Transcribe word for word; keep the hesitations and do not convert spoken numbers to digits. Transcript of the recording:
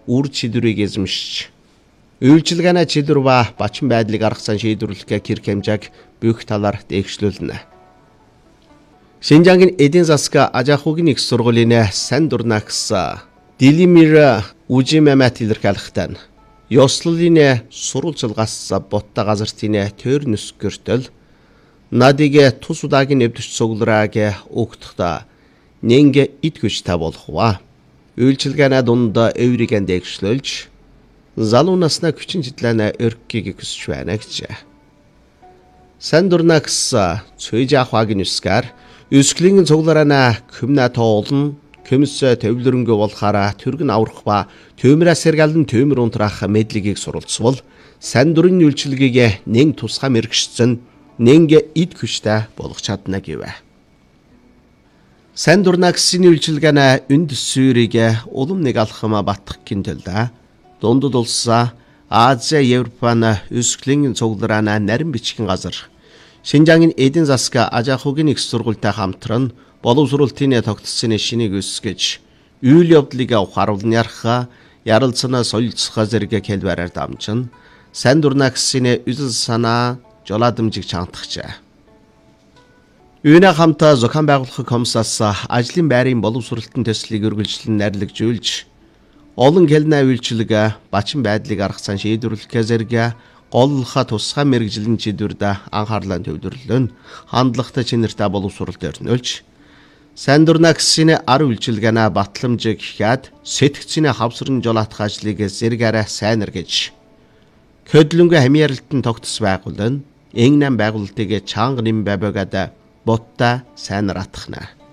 үр шийдвэрийг эзэмшиж, үйлчилгээний шийдвэр ба бачин байдлыг гаргасан шийдвэрлэхээ хэрэг хэмжээг бүх талаар дээгшлүүлнэ. Шинжангийн эдийн засаг аж ахуйн их сургуулийн сайн дурнагс Дилимир Үжимэмэт илэрхийлэхдээ ёслолын сурвалжлагаас ботта газартын төр нүскөртөл надигэ тус удагийн нэвдэж цугларааг өгтөхтө нэнгэ ит хүчтэй болох ба. Үйлчилгээний дунд эвригэн дээгшлүүлж залуу насны хүчин чиглэлээ өргөхийг хүсэж байна гэжээ. Сайн дурнагс цөж ахвагийн үсгээр өсглийн цуглараа көмнө тоолн көмс төвлөрөнгө болохаараа түргэн аврах ба төмрөөс сэргэлэн төмөр унтрах мэдлэгийг суралцвал сайн дурын үйлчилгээг нэн тусгай мэрэгчсэн нэнгэ ид хүчтэй болох чадна гэвэ. Сайн дурнагсын үйлчилгээний үнд сүрийг улам нэг алхам батгах гинтэлдэ дундад улсаа Ази Европын өсглийн цуглараа нарийн бичгийн газар Шинжангийн эдийн засаг аж ахуйн их сургуультай хамтран боловсруулалтын тогтцооны шинийг өсгөж үйл явдлыг ухааруулн ярах ярилцсан солилцох зэрэг хэлбэрээр дамжин сайн дурнагсын үзэл санаа жолоодомжиг чангатгажээ. Үүнээ хамтаа зохион байгуулах комиссаас ажлын байрын боловсруулалтын төслийг үргэлжлэн найрлагжуулж олон хэлний үйлчилгээ бачин байдлыг гаргасан шийдвэрлэхээ зэрэг голлох тусгай мэрэгжлийн шийдвэрд анхаарлаа төвлөрлөн хандлагатай чинэртэй боловсруулалт өрнүүлж сайн дурнагсын ар үйлчилгээнэ батламжиг хяад сэтгцийн хавсран жолоотох ажлыг зэрэгээрээ сайнэр гэж хөдлөнгө хамьяарлалтын тогтс байгуулан энгнэн байгуулалтыг чанга нэм байбагад ботта сайнар атахна.